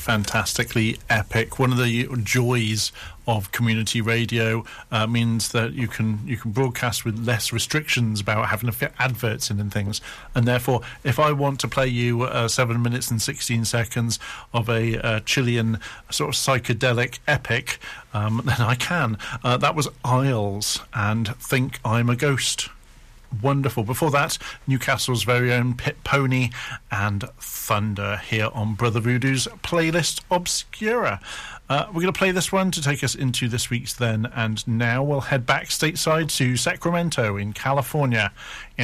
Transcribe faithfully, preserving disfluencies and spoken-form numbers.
fantastically epic. One of the joys of community radio uh, means that you can you can broadcast with less restrictions about having to fit adverts in and things, and therefore if I want to play you uh, seven minutes and sixteen seconds of a uh, Chilean sort of psychedelic epic, um, then I can. Uh, that was Isles and Think I'm a Ghost. Wonderful. Before that, Newcastle's very own Pit Pony and Thunder here on Brother Voodoo's Playlist Obscura. Uh, we're going to play this one to take us into this week's Then and Now. We'll head back stateside to Sacramento in California.